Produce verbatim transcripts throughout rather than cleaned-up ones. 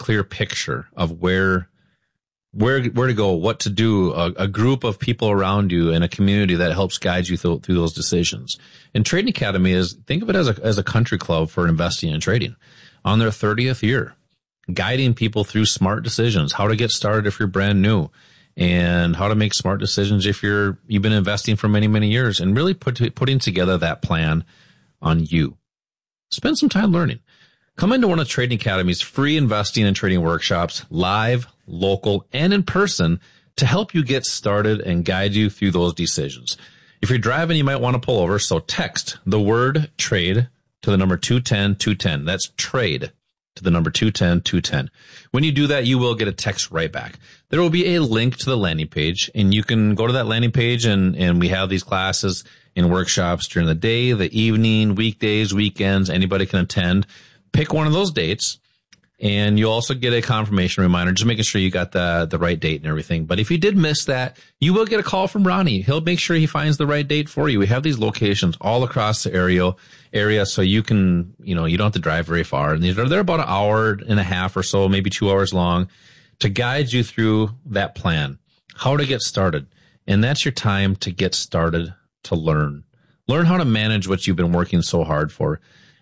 clear picture of where where where to go, what to do, a, a group of people around you and a community that helps guide you through, through those decisions. And Trading Academy is, think of it as a as a country club for investing and trading. On their thirtieth year, guiding people through smart decisions, how to get started if you're brand new, and how to make smart decisions if you're you've been investing for many, many years, and really put, putting together that plan on you. Spend some time learning. Come into one of Trading Academy's free investing and trading workshops, live, local, and in person, to help you get started and guide you through those decisions. If you're driving, you might want to pull over, so text the word trade to the number two ten two ten. That's trade to the number two ten two ten. When you do that, you will get a text right back. There will be a link to the landing page, and you can go to that landing page, and, and we have these classes and workshops during the day, the evening, weekdays, weekends. Anybody can attend. Pick one of those dates, and you'll also get a confirmation reminder, just making sure you got the, the right date and everything. But if you did miss that, you will get a call from Ronnie. He'll make sure he finds the right date for you. We have these locations all across the area, area so you can, you know, you don't have to drive very far. And they're, they're about an hour and a half or so, maybe two hours long, to guide you through that plan, how to get started. And that's your time to get started, to learn. Learn how to manage what you've been working so hard for.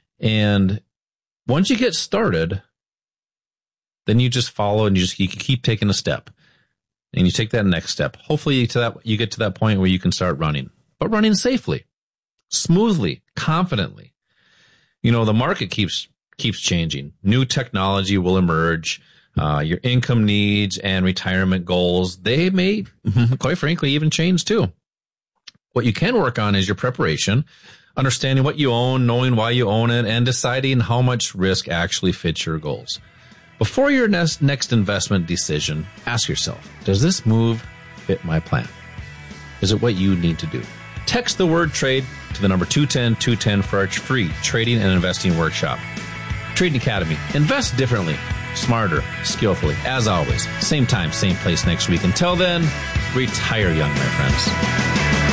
And once you get started, then you just follow, and you just you can keep taking a step, and you take that next step. Hopefully, to that you get to that point where you can start running, but running safely, smoothly, confidently. You know, the market keeps keeps changing. New technology will emerge. Uh, your income needs and retirement goals, they may, quite frankly, even change too. What you can work on is your preparation, understanding what you own, knowing why you own it, and deciding how much risk actually fits your goals. Before your next, next investment decision, ask yourself, does this move fit my plan? Is it what you need to do? Text the word trade to the number two ten two ten for our free trading and investing workshop. Trading Academy. Invest differently, smarter, skillfully. As always, same time, same place next week. Until then, retire young, my friends.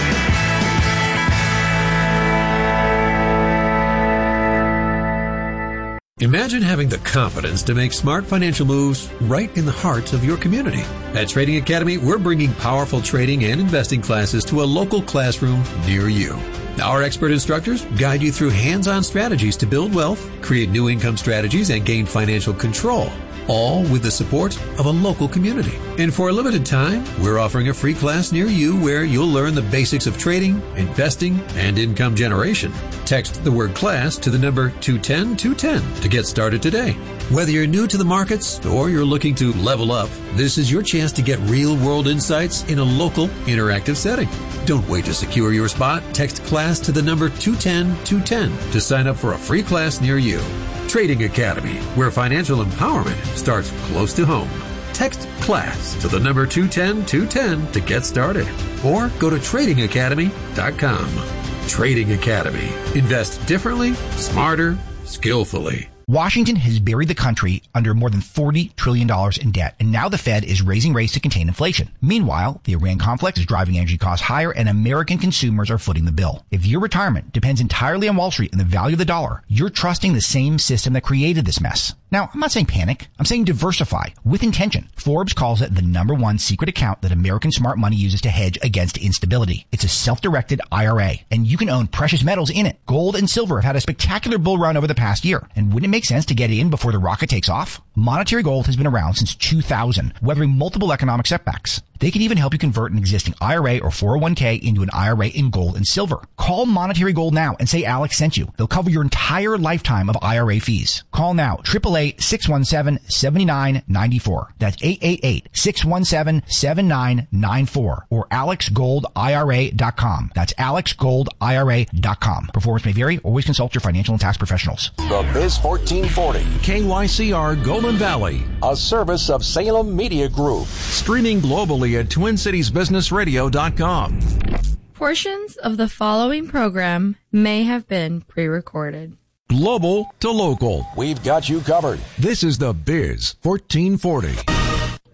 Imagine having the confidence to make smart financial moves right in the heart of your community. At Trading Academy, we're bringing powerful trading and investing classes to a local classroom near you. Our expert instructors guide you through hands-on strategies to build wealth, create new income strategies, and gain financial control, all with the support of a local community. And for a limited time, we're offering a free class near you where you'll learn the basics of trading, investing, and income generation. Text the word class to the number two ten two ten to get started today. Whether you're new to the markets or you're looking to level up, this is your chance to get real-world insights in a local, interactive setting. Don't wait to secure your spot. Text class to the number two ten two ten to sign up for a free class near you. Trading Academy, where financial empowerment starts close to home. Text class to the number two ten two ten to get started, or go to trading academy dot com. Trading Academy. Invest differently, smarter, skillfully. Washington has buried the country under more than forty trillion dollars in debt, and now the Fed is raising rates to contain inflation. Meanwhile, the Iran conflict is driving energy costs higher, and American consumers are footing the bill. If your retirement depends entirely on Wall Street and the value of the dollar, you're trusting the same system that created this mess. Now, I'm not saying panic. I'm saying diversify with intention. Forbes calls it the number one secret account that American smart money uses to hedge against instability. It's a self-directed I R A, and you can own precious metals in it. Gold and silver have had a spectacular bull run over the past year, and wouldn't it make sense to get in before the rocket takes off? Monetary Gold has been around since two thousand, weathering multiple economic setbacks. They can even help you convert an existing I R A or four oh one k into an I R A in gold and silver. Call Monetary Gold now and say Alex sent you. They'll cover your entire lifetime of I R A fees. Call now, eight eight eight, six one seven, seven nine nine four. That's eight eight eight, six one seven, seven nine nine four or alex gold I R A dot com. That's alex gold I R A dot com. Performance may vary. Always consult your financial and tax professionals. The Biz fourteen forty. K Y C R Golden Valley. A service of Salem Media Group. Streaming globally at twin cities business radio dot com. Portions of the following program may have been pre-recorded. Global to local. We've got you covered. This is the Biz fourteen forty.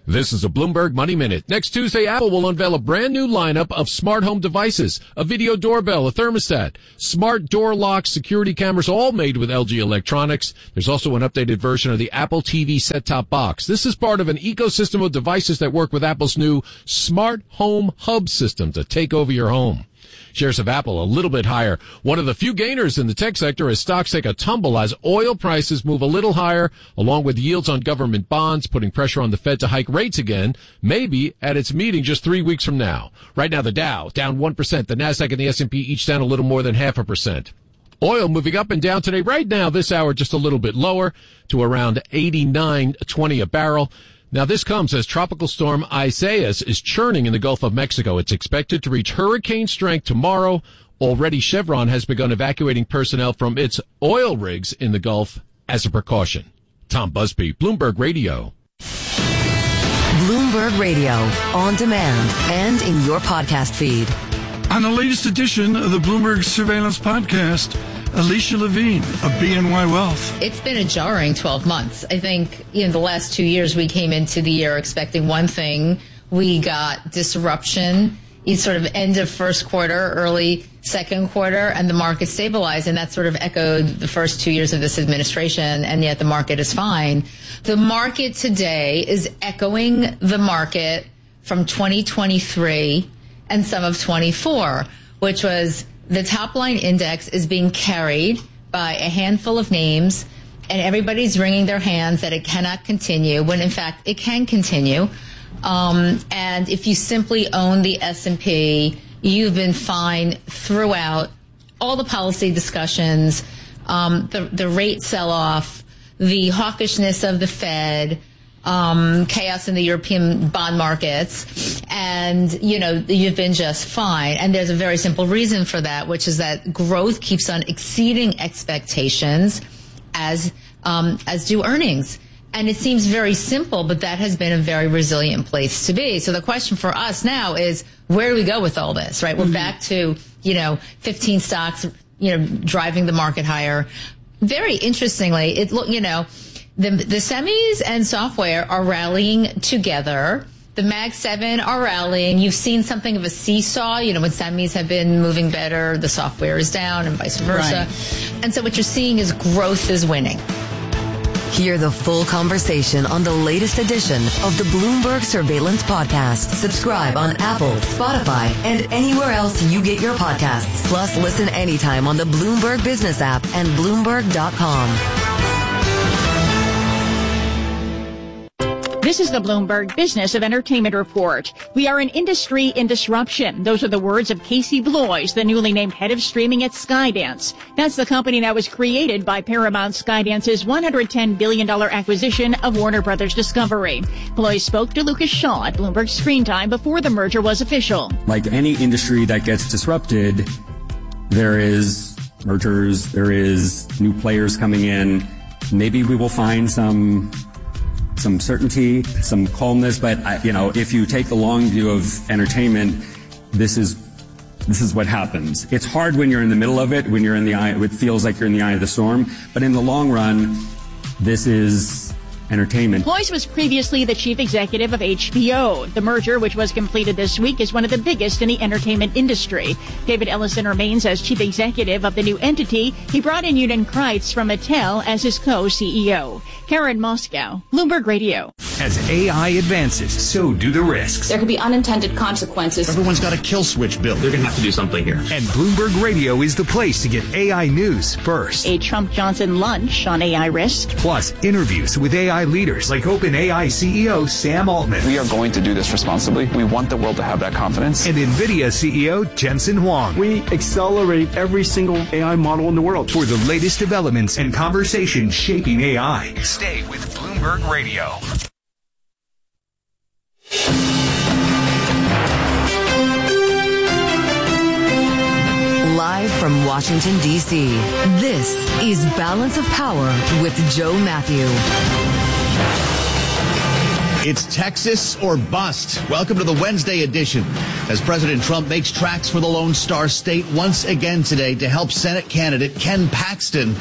This is a Bloomberg Money Minute. Next Tuesday, Apple will unveil a brand new lineup of smart home devices, a video doorbell, a thermostat, smart door locks, security cameras, all made with L G Electronics. There's also an updated version of the Apple T V set-top box. This is part of an ecosystem of devices that work with Apple's new Smart Home Hub system to take over your home. Shares of Apple a little bit higher. One of the few gainers in the tech sector as stocks take a tumble as oil prices move a little higher, along with yields on government bonds, putting pressure on the Fed to hike rates again, maybe at its meeting just three weeks from now. Right now, the Dow down one percent. The Nasdaq and the S and P each down a little more than half a percent. Oil moving up and down today. Right now, this hour just a little bit lower to around eighty-nine twenty a barrel. Now, this comes as Tropical Storm Isaias is churning in the Gulf of Mexico. It's expected to reach hurricane strength tomorrow. Already, Chevron has begun evacuating personnel from its oil rigs in the Gulf as a precaution. Tom Busby, Bloomberg Radio. Bloomberg Radio, on demand and in your podcast feed. On the latest edition of the Bloomberg Surveillance Podcast, Alicia Levine of B N Y Wealth. It's been a jarring twelve months. I think in the last two years, we came into the year expecting one thing. We got disruption, it's sort of end of first quarter, early second quarter, and the market stabilized. And that sort of echoed the first two years of this administration, and yet the market is fine. The market today is echoing the market from twenty twenty-three and some of twenty-four, which was the top line index is being carried by a handful of names, and everybody's wringing their hands that it cannot continue, when in fact it can continue. Um, and if you simply own the S and P, you've been fine throughout all the policy discussions, um, the, the rate sell-off, the hawkishness of the Fed, Um, chaos in the European bond markets, and, you know, you've been just fine. And there's a very simple reason for that, which is that growth keeps on exceeding expectations as, um, as do earnings. And it seems very simple, but that has been a very resilient place to be. So the question for us now is, where do we go with all this, right? Mm-hmm. We're back to, you know, fifteen stocks, you know, driving the market higher. Very interestingly, it look, you know, The, the semis and software are rallying together. The Mag seven are rallying. You've seen something of a seesaw. You know, when semis have been moving better, the software is down and vice versa. Right. And so what you're seeing is growth is winning. Hear the full conversation on the latest edition of the Bloomberg Surveillance Podcast. Subscribe on Apple, Spotify, and anywhere else you get your podcasts. Plus, listen anytime on the Bloomberg Business app and Bloomberg dot com. This is the Bloomberg Business of Entertainment Report. We are an industry in disruption. Those are the words of Casey Bloys, the newly named head of streaming at Skydance. That's the company that was created by Paramount Skydance's one hundred ten billion dollars acquisition of Warner Brothers Discovery. Bloys spoke to Lucas Shaw at Bloomberg Screen Time before the merger was official. Like any industry that gets disrupted, there is mergers, there is new players coming in. Maybe we will find some... some certainty, some calmness, but I, you know, if you take the long view of entertainment, this is this is what happens. It's hard when you're in the middle of it, when you're in the eye, it feels like you're in the eye of the storm, but in the long run, this is entertainment. Bloys was previously the chief executive of H B O. The merger, which was completed this week, is one of the biggest in the entertainment industry. David Ellison remains as chief executive of the new entity. He brought in Yunin Kreitz from Mattel as his co-C E O. Karen Moscow, Bloomberg Radio. As A I advances, so do the risks. There could be unintended consequences. Everyone's got a kill switch built. They're going to have to do something here. And Bloomberg Radio is the place to get A I news first. A Trump-Johnson lunch on A I risk. Plus, interviews with A I leaders like OpenAI C E O Sam Altman. We are going to do this responsibly. We want the world to have that confidence. And NVIDIA C E O Jensen Huang. We accelerate every single A I model in the world. For the latest developments and conversations shaping A I. Stay with Bloomberg Radio. Live from Washington, D C, this is Balance of Power with Joe Matthew. It's Texas or bust. Welcome to the Wednesday edition. As President Trump makes tracks for the Lone Star State once again today to help Senate candidate Ken Paxton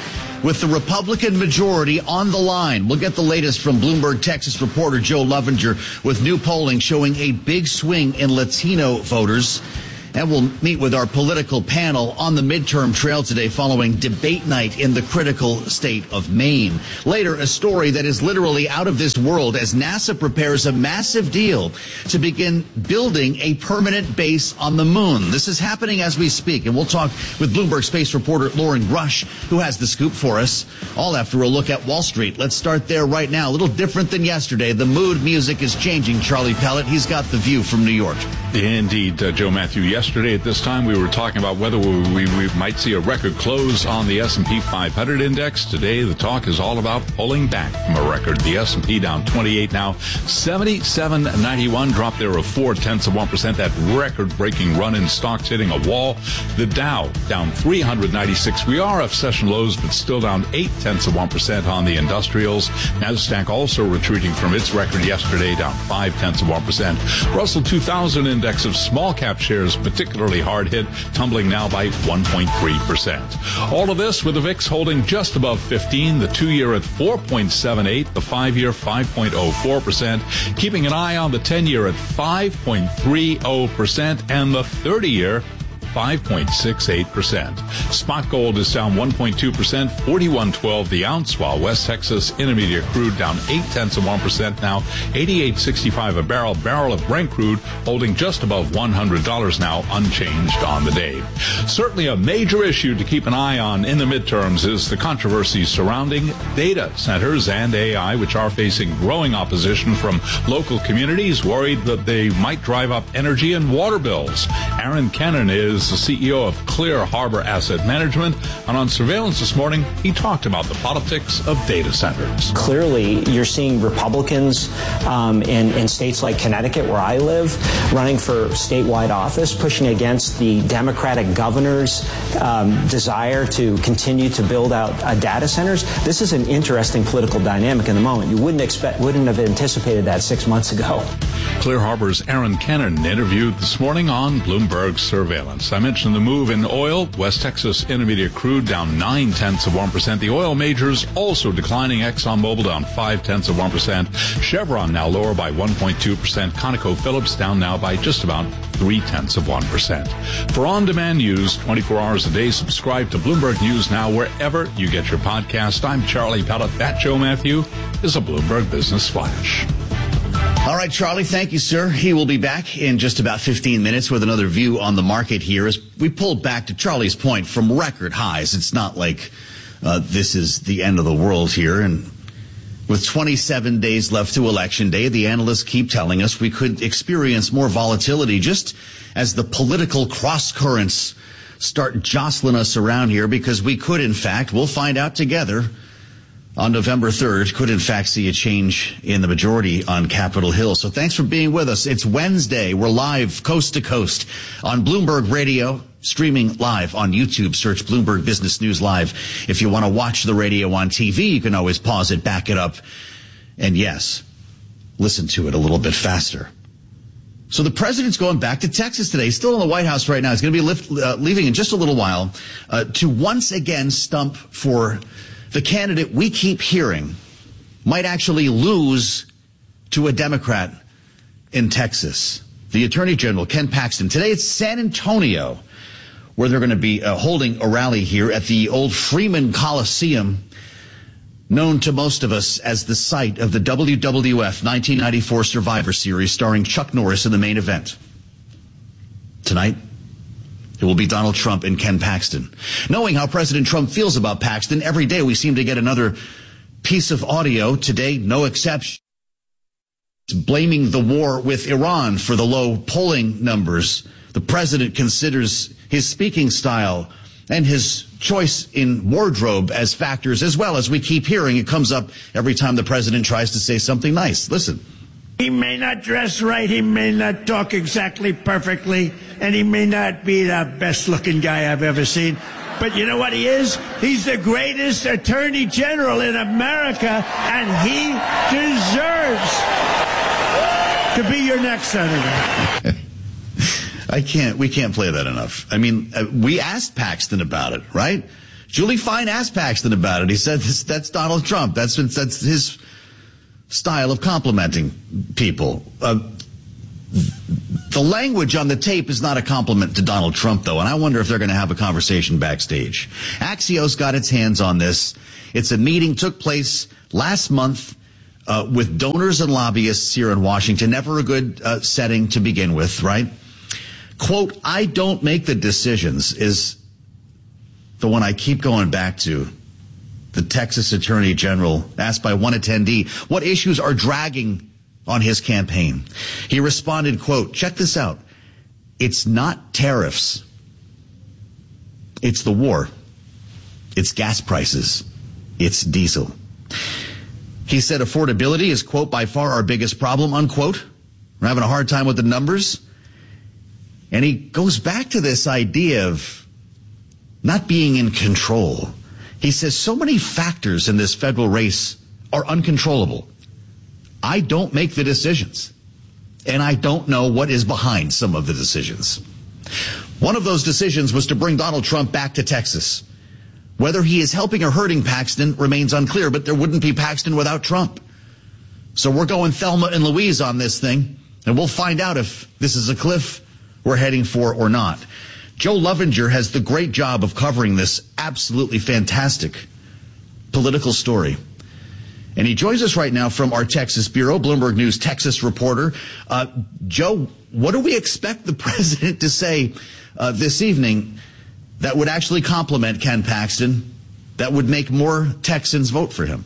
with the Republican majority on the line. We'll get the latest from Bloomberg Texas reporter Joe Lovinger with new polling showing a big swing in Latino voters. And we'll meet with our political panel on the midterm trail today following debate night in the critical state of Maine. Later, a story that is literally out of this world as NASA prepares a massive deal to begin building a permanent base on the moon. This is happening as we speak, and we'll talk with Bloomberg space reporter Lauren Rush, who has the scoop for us, all after a look at Wall Street. Let's start there right now. A little different than yesterday. The mood music is changing. Charlie Pellet, he's got the view from New York. Indeed, uh, Joe Matthew. Yesterday at this time, we were talking about whether we, we, we might see a record close on the S and P five hundred index. Today, the talk is all about pulling back from a record. The S and P down twenty-eight now, seventy-seven ninety-one, drop there of four tenths of one percent. That record-breaking run in stocks hitting a wall. The Dow down three hundred ninety-six. We are off session lows, but still down eight tenths of one percent on the industrials. Nasdaq also retreating from its record yesterday, down five tenths of one percent. Russell two thousand index of small cap shares particularly hard hit, tumbling now by one point three percent. All of this with the V I X holding just above fifteen, the two-year at four point seven eight, the five-year five point oh four percent, keeping an eye on the ten-year at five point three oh percent, and the thirty-year five point six eight percent. Spot gold is down one point two percent, forty-one twelve the ounce, while West Texas Intermediate crude down eight tenths of one percent now, eighty-eight sixty-five a barrel. Barrel of Brent crude holding just above one hundred dollars now, unchanged on the day. Certainly a major issue to keep an eye on in the midterms is the controversy surrounding data centers and A I, which are facing growing opposition from local communities worried that they might drive up energy and water bills. Aaron Kennan is the C E O of Clear Harbor Asset Management, and on Surveillance this morning, he talked about the politics of data centers. Clearly, you're seeing Republicans um, in, in states like Connecticut, where I live, running for statewide office, pushing against the Democratic governor's um, desire to continue to build out uh, data centers. This is an interesting political dynamic in the moment. You wouldn't expect, wouldn't have anticipated that six months ago. Clear Harbor's Aaron Kennan interviewed this morning on Bloomberg Surveillance. I mentioned the move in oil. West Texas Intermediate crude down nine tenths of one percent. The oil majors also declining. ExxonMobil down five tenths of one percent. Chevron now lower by one point two percent. ConocoPhillips down now by just about three tenths of one percent. For on-demand news, twenty-four hours a day, subscribe to Bloomberg News Now wherever you get your podcast. I'm Charlie Pellet. That Joe Matthew is a Bloomberg Business Flash. All right, Charlie, thank you, sir. He will be back in just about fifteen minutes with another view on the market here as we pulled back, to Charlie's point, from record highs. It's not like uh, this is the end of the world here. And with twenty-seven days left to Election Day, the analysts keep telling us we could experience more volatility just as the political cross currents start jostling us around here, because we could, in fact, we'll find out together, on November third, could in fact see a change in the majority on Capitol Hill. So thanks for being with us. It's Wednesday. We're live coast to coast on Bloomberg Radio, streaming live on YouTube. Search Bloomberg Business News Live. If you want to watch the radio on T V, you can always pause it, back it up, and yes, listen to it a little bit faster. So the president's going back to Texas today. He's still in the White House right now. He's going to be lift, uh, leaving in just a little while uh, to once again stump for the candidate we keep hearing might actually lose to a Democrat in Texas, the Attorney General, Ken Paxton. Today it's San Antonio, where they're going to be uh, holding a rally here at the old Freeman Coliseum, known to most of us as the site of the W W F nineteen ninety-four Survivor Series, starring Chuck Norris in the main event. Tonight, it will be Donald Trump and Ken Paxton. Knowing how President Trump feels about Paxton, every day we seem to get another piece of audio. Today, no exception. Blaming the war with Iran for the low polling numbers. The president considers his speaking style and his choice in wardrobe as factors, as well as we keep hearing. It comes up every time the president tries to say something nice. Listen. He may not dress right, he may not talk exactly perfectly, and he may not be the best-looking guy I've ever seen. But you know what he is? He's the greatest attorney general in America, and he deserves to be your next senator. I can't, we can't play that enough. I mean, uh, we asked Paxton about it, right? Julie Fine asked Paxton about it. He said, this, that's Donald Trump. That's, that's his style of complimenting people. Uh, the language on the tape is not a compliment to Donald Trump, though, and I wonder if they're going to have a conversation backstage. Axios got its hands on this. It's a meeting took place last month uh, with donors and lobbyists here in Washington. Never a good uh, setting to begin with, right? Quote, I don't make the decisions is the one I keep going back to. The Texas Attorney General asked by one attendee what issues are dragging on his campaign. He responded, quote, check this out. It's not tariffs. It's the war. It's gas prices. It's diesel. He said affordability is, quote, by far our biggest problem, unquote. We're having a hard time with the numbers. And he goes back to this idea of not being in control. He says so many factors in this federal race are uncontrollable. I don't make the decisions, and I don't know what is behind some of the decisions. One of those decisions was to bring Donald Trump back to Texas. Whether he is helping or hurting Paxton remains unclear, but there wouldn't be Paxton without Trump. So we're going Thelma and Louise on this thing, and we'll find out if this is a cliff we're heading for or not. Joe Lovinger has the great job of covering this absolutely fantastic political story. And he joins us right now from our Texas Bureau, Bloomberg News Texas reporter. Uh, Joe, what do we expect the president to say uh, this evening that would actually compliment Ken Paxton, that would make more Texans vote for him?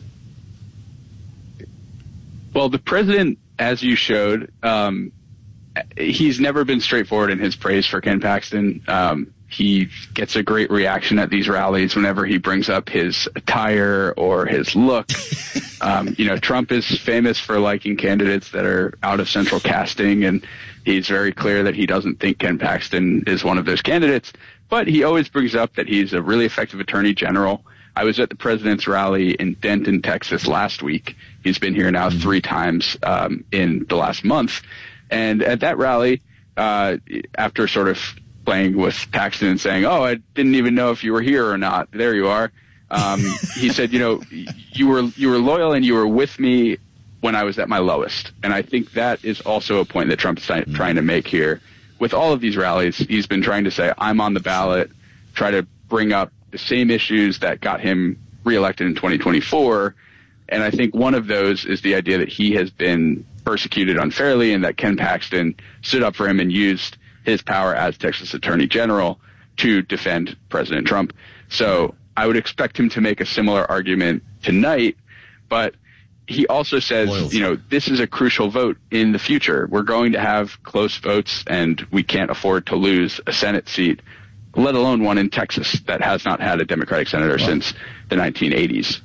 Well, the president, as you showed, um, he's never been straightforward in his praise for Ken Paxton. Um, he gets a great reaction at these rallies whenever he brings up his attire or his look. Um, you know, Trump is famous for liking candidates that are out of central casting, and he's very clear that he doesn't think Ken Paxton is one of those candidates. But he always brings up that he's a really effective attorney general. I was at the president's rally in Denton, Texas last week. He's been here now three times um, in the last month. And at that rally, uh, after sort of playing with Paxton and saying, oh, I didn't even know if you were here or not. There you are. Um, he said, you know, you were you were loyal and you were with me when I was at my lowest. And I think that is also a point that Trump's mm-hmm. trying to make here. With all of these rallies, he's been trying to say, I'm on the ballot, try to bring up the same issues that got him reelected in twenty twenty-four. And I think one of those is the idea that he has been persecuted unfairly and that Ken Paxton stood up for him and used his power as Texas Attorney General to defend President Trump. So I would expect him to make a similar argument tonight, but he also says, Loyalty. you know, this is a crucial vote in the future. We're going to have close votes, and we can't afford to lose a Senate seat, let alone one in Texas that has not had a Democratic senator wow. since the nineteen eighties.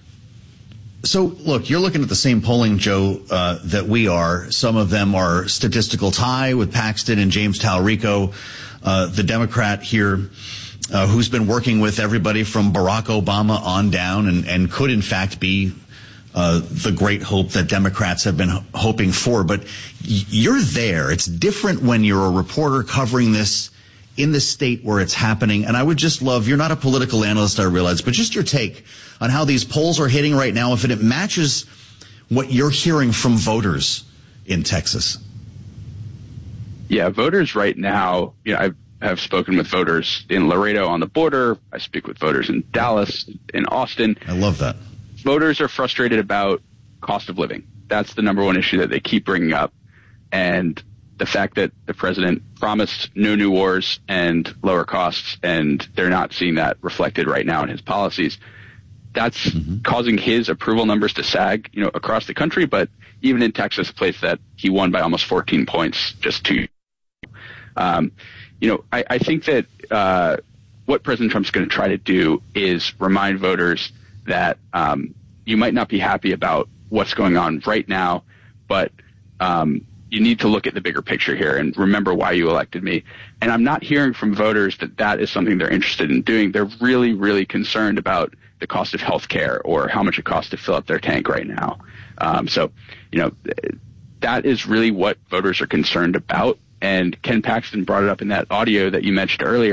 So, look, you're looking at the same polling, Joe, uh, that we are. Some of them are statistical tie with Paxton and James Talrico, uh, the Democrat here, uh, who's been working with everybody from Barack Obama on down and, and could, in fact, be uh, the great hope that Democrats have been ho- hoping for. But you're there. It's different when you're a reporter covering this in the state where it's happening. And I would just love, you're not a political analyst, I realize, but just your take on how these polls are hitting right now, if it matches what you're hearing from voters in Texas. Yeah, voters right now, you know, I've, I've spoken with voters in Laredo on the border. I speak with voters in Dallas, in Austin. I love that. Voters are frustrated about cost of living. That's the number one issue that they keep bringing up. And the fact that the president promised no new wars and lower costs, and they're not seeing that reflected right now in his policies. That's mm-hmm. causing his approval numbers to sag, you know, across the country, but even in Texas, a place that he won by almost fourteen points just two. Um, you know, I, I think that uh, what President Trump's going to try to do is remind voters that um, you might not be happy about what's going on right now, but um, you need to look at the bigger picture here and remember why you elected me. And I'm not hearing from voters that that is something they're interested in doing. They're really, really concerned about the cost of health care or how much it costs to fill up their tank right now. Um, so, you know, that is really what voters are concerned about. And Ken Paxton brought it up in that audio that you mentioned earlier.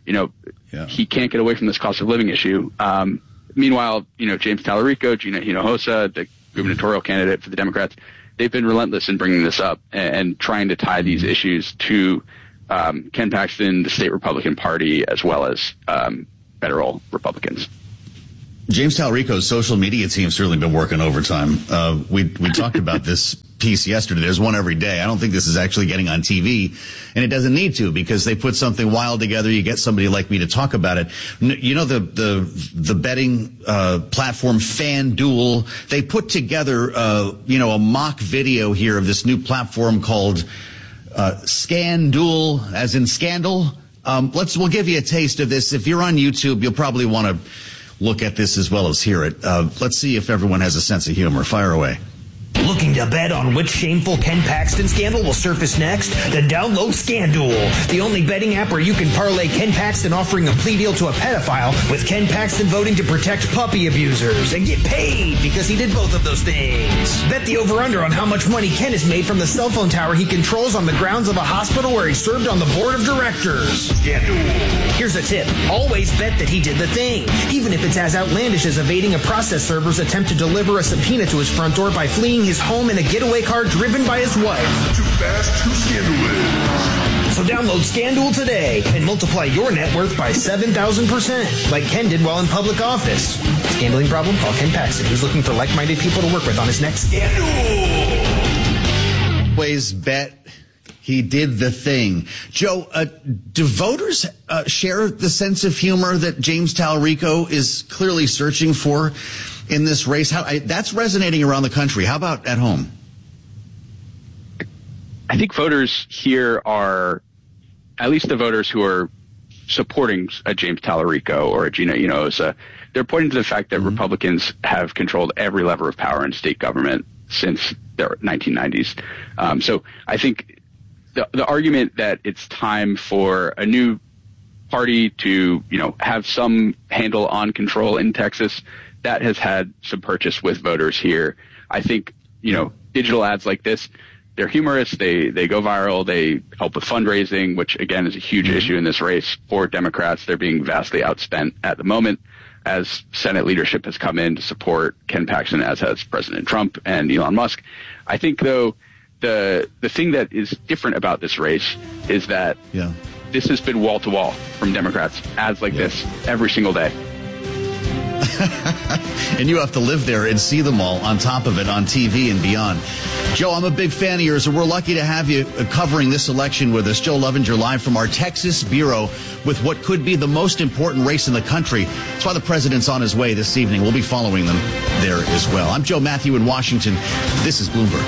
you know, yeah. he can't get away from this cost of living issue. Um, meanwhile, you know, James Talarico, Gina Hinojosa, the gubernatorial candidate for the Democrats, they've been relentless in bringing this up and, and trying to tie these issues to um, Ken Paxton, the state Republican Party, as well as um, federal Republicans. James Talarico's social media team's certainly been working overtime. Uh, we we talked about this piece yesterday. There's one every day. I don't think this is actually getting on T V, and it doesn't need to because they put something wild together. You get somebody like me to talk about it. You know the the the betting uh, platform FanDuel. They put together uh, you know a mock video here of this new platform called uh, ScanDuel, as in scandal. Um, let's we'll give you a taste of this. If you're on YouTube, you'll probably want to look at this as well as hear it. Uh, let's see if everyone has a sense of humor. Fire away. Looking to bet on which shameful Ken Paxton scandal will surface next? Then download ScanDuel, the only betting app where you can parlay Ken Paxton offering a plea deal to a pedophile with Ken Paxton voting to protect puppy abusers and get paid because he did both of those things. Bet the over-under on how much money Ken has made from the cell phone tower he controls on the grounds of a hospital where he served on the board of directors. ScanDuel. Here's a tip. Always bet that he did the thing, even if it's as outlandish as evading a process server's attempt to deliver a subpoena to his front door by fleeing his home in a getaway car driven by his wife. Too fast, too scandalous. So download ScanDuel today and multiply your net worth by seven thousand percent, like Ken did while in public office. Gambling problem? Call Ken Paxton. He's looking for like-minded people to work with on his next ScanDuel. Always bet he did the thing. Joe, uh, do voters uh, share the sense of humor that James Talarico is clearly searching for in this race? How I, that's resonating around the country. How about at home? I think voters here are, at least the voters who are supporting a James Talarico or a Gina Hinojosa, they're pointing to the fact that mm-hmm. Republicans have controlled every lever of power in state government since the nineteen nineties. Um, so I think the, the argument that it's time for a new party to, you know, have some handle on control in Texas, that has had some purchase with voters here. I think, you know, digital ads like this, they're humorous. They, they go viral. They help with fundraising, which again is a huge mm-hmm. issue in this race for Democrats. They're being vastly outspent at the moment as Senate leadership has come in to support Ken Paxton, as has President Trump and Elon Musk. I think though the, the thing that is different about this race is that yeah. this has been wall to wall from Democrats, ads like yeah. this every single day. And you have to live there and see them all on top of it on T V and beyond. Joe, I'm a big fan of yours, and we're lucky to have you covering this election with us. Joe Lovinger live from our Texas bureau with what could be the most important race in the country. That's why the president's on his way this evening. We'll be following them there as well. I'm Joe Matthew in Washington. This is Bloomberg.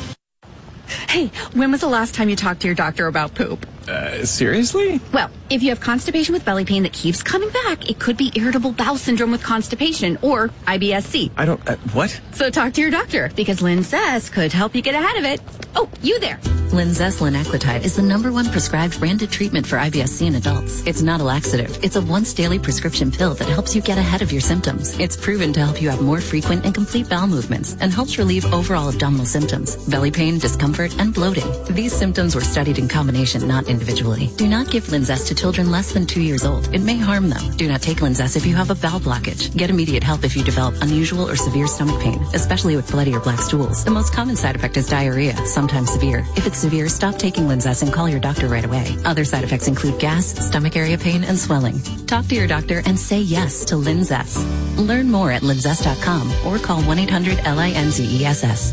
Hey, when was the last time you talked to your doctor about poop? Uh, seriously? Well, if you have constipation with belly pain that keeps coming back, it could be irritable bowel syndrome with constipation or I B S C. I don't, uh, what? So talk to your doctor because Linzess could help you get ahead of it. Oh, you there. Linzess linaclotide is the number one prescribed branded treatment for I B S C in adults. It's not a laxative. It's a once daily prescription pill that helps you get ahead of your symptoms. It's proven to help you have more frequent and complete bowel movements and helps relieve overall abdominal symptoms, belly pain, discomfort, and bloating. These symptoms were studied in combination, not individually. Do not give Linzess to children less than two years old. It may harm them. Do not take Linzess if you have a bowel blockage. Get immediate help if you develop unusual or severe stomach pain, especially with bloody or black stools. The most common side effect is diarrhea, sometimes severe. If it's severe, stop taking Linzess and call your doctor right away. Other side effects include gas, stomach area pain, and swelling. Talk to your doctor and say yes to Linzess. Learn more at linzess dot com or call one eight hundred L I N Z E S S.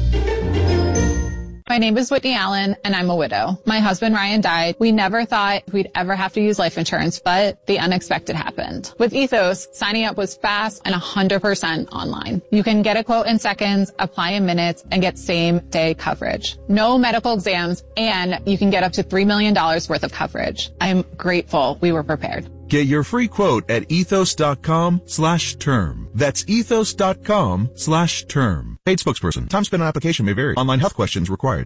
My name is Whitney Allen, and I'm a widow. My husband, Ryan, died. We never thought we'd ever have to use life insurance, but the unexpected happened. With Ethos, signing up was fast and one hundred percent online. You can get a quote in seconds, apply in minutes, and get same-day coverage. No medical exams, and you can get up to three million dollars worth of coverage. I'm grateful we were prepared. Get your free quote at ethos.com slash term. That's ethos.com slash term. Paid spokesperson. Time spent on application may vary. Online health questions required.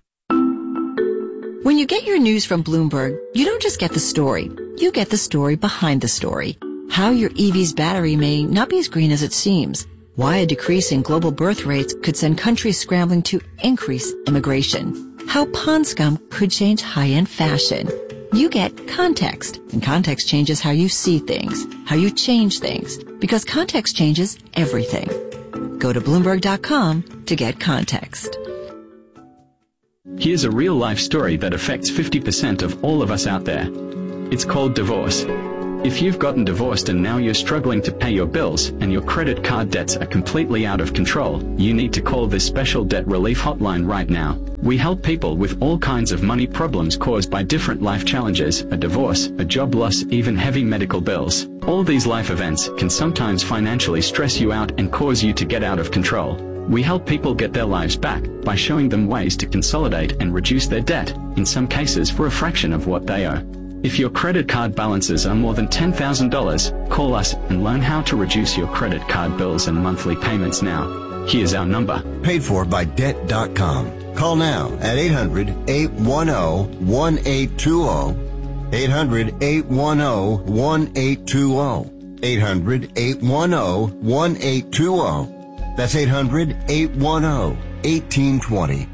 When you get your news from Bloomberg, you don't just get the story. You get the story behind the story. How your E V's battery may not be as green as it seems. Why a decrease in global birth rates could send countries scrambling to increase immigration. How pond scum could change high-end fashion. You get context, and context changes how you see things, how you change things, because context changes everything. Go to Bloomberg dot com to get context. Here's a real-life story that affects fifty percent of all of us out there. It's called divorce. If you've gotten divorced and now you're struggling to pay your bills and your credit card debts are completely out of control, you need to call this special debt relief hotline right now. We help people with all kinds of money problems caused by different life challenges, a divorce, a job loss, even heavy medical bills. All these life events can sometimes financially stress you out and cause you to get out of control. We help people get their lives back by showing them ways to consolidate and reduce their debt, in some cases for a fraction of what they owe. If your credit card balances are more than ten thousand dollars, call us and learn how to reduce your credit card bills and monthly payments now. Here's our number. Paid for by Debt dot com. Call now at eight hundred, eight one zero, one eight two zero. eight hundred, eight one zero, one eight two zero. eight hundred, eight one zero, one eight two zero. That's eight hundred, eight one zero, one eight two zero.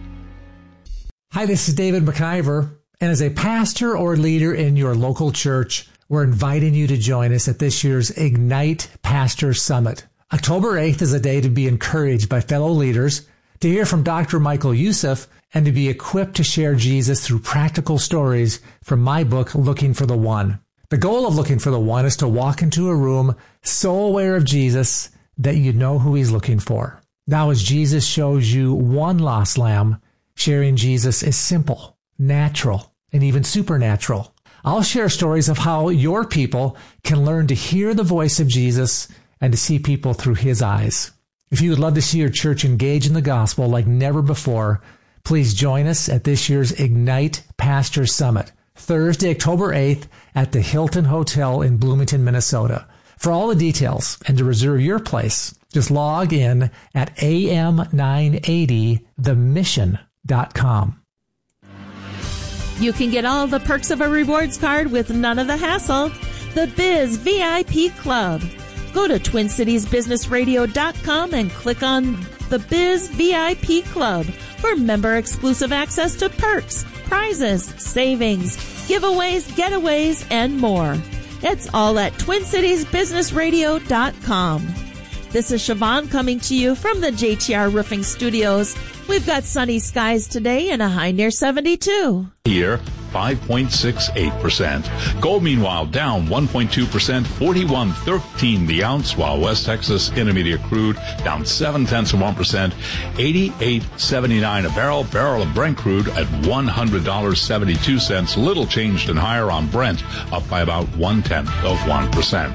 Hi, this is David McIver. And as a pastor or leader in your local church, we're inviting you to join us at this year's Ignite Pastor Summit. October eighth is a day to be encouraged by fellow leaders, to hear from Doctor Michael Youssef, and to be equipped to share Jesus through practical stories from my book, Looking for the One. The goal of Looking for the One is to walk into a room so aware of Jesus that you know who he's looking for. Now, as Jesus shows you one lost lamb, sharing Jesus is simple, natural, and even supernatural. I'll share stories of how your people can learn to hear the voice of Jesus and to see people through his eyes. If you would love to see your church engage in the gospel like never before, please join us at this year's Ignite Pastor Summit, Thursday, October eighth at the Hilton Hotel in Bloomington, Minnesota. For all the details and to reserve your place, just log in at A M nine eighty the mission dot com. You can get all the perks of a rewards card with none of the hassle. The Biz V I P Club. Go to twin cities business radio dot com and click on the Biz V I P Club for member-exclusive access to perks, prizes, savings, giveaways, getaways, and more. It's all at twin cities business radio dot com. This is Siobhan coming to you from the J T R Roofing Studios. We've got sunny skies today and a high near seventy-two. Here, five point six eight percent. Gold, meanwhile, down one point two percent, forty-one thirteen the ounce, while West Texas Intermediate crude down seven tenths of one percent, eighty-eight seventy-nine a barrel. Barrel of Brent crude at one hundred dollars and seventy-two cents. Little changed and higher on Brent, up by about one tenth of one percent.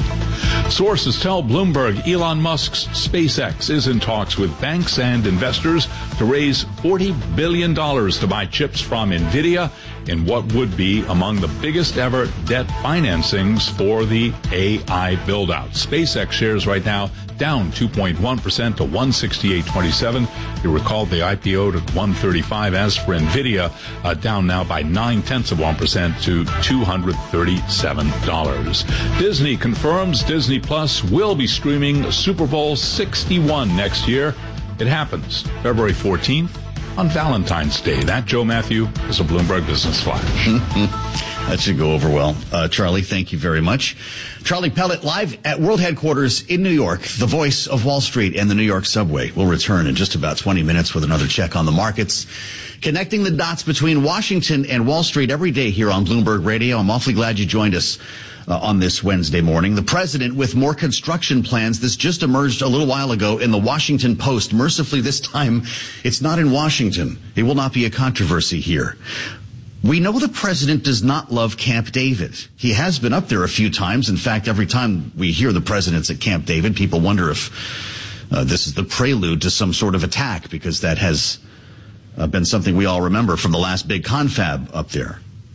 Sources tell Bloomberg Elon Musk's SpaceX is in talks with banks and investors to raise forty billion dollars to buy chips from NVIDIA in what would be among the biggest ever debt financings for the A I build-out. SpaceX shares right now down two point one percent to one sixty-eight twenty-seven. You recall they I P O'd at one thirty-five. As for NVIDIA, uh, down now by nine tenths of one percent to two hundred thirty-seven dollars. Disney confirms Disney Plus will be streaming Super Bowl sixty-one next year. It happens February fourteenth on Valentine's Day. That, Joe Matthew, is a Bloomberg Business Flash. That should go over well. Uh, Charlie, thank you very much. Charlie Pellet, live at World Headquarters in New York, the voice of Wall Street and the New York subway. We'll return in just about twenty minutes with another check on the markets. Connecting the dots between Washington and Wall Street every day here on Bloomberg Radio. I'm awfully glad you joined us uh, on this Wednesday morning. The president with more construction plans. This just emerged a little while ago in the Washington Post. Mercifully, this time, it's not in Washington. It will not be a controversy here. We know the president does not love Camp David. He has been up there a few times. In fact, every time we hear the president's at Camp David, people wonder if uh, this is the prelude to some sort of attack, because that has uh, been something we all remember from the last big confab up there.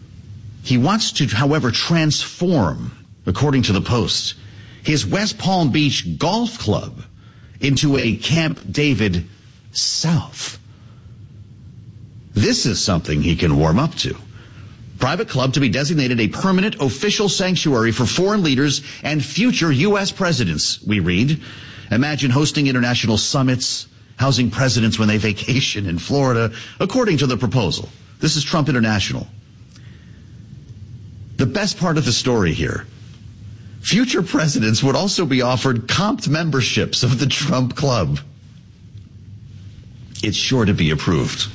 He wants to, however, transform, according to the Post, his West Palm Beach golf club into a Camp David South. This is something he can warm up to. Private club to be designated a permanent official sanctuary for foreign leaders and future U S presidents, we read. Imagine hosting international summits, housing presidents when they vacation in Florida, according to the proposal. This is Trump International. The best part of the story here, future presidents would also be offered comped memberships of the Trump Club. It's sure to be approved.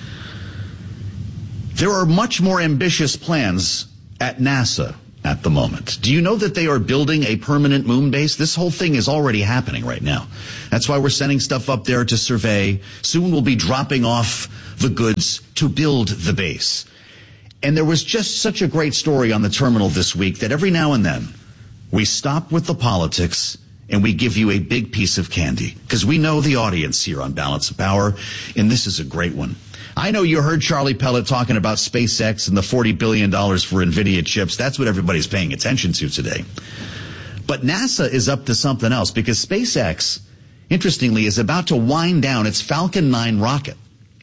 There are much more ambitious plans at NASA at the moment. Do you know that they are building a permanent moon base? This whole thing is already happening right now. That's why we're sending stuff up there to survey. Soon we'll be dropping off the goods to build the base. And there was just such a great story on the terminal this week that every now and then we stop with the politics and we give you a big piece of candy, because we know the audience here on Balance of Power, and this is a great one. I know you heard Charlie Pellet talking about SpaceX and the forty billion dollars for NVIDIA chips. That's what everybody's paying attention to today. But NASA is up to something else, because SpaceX, interestingly, is about to wind down its Falcon nine rocket.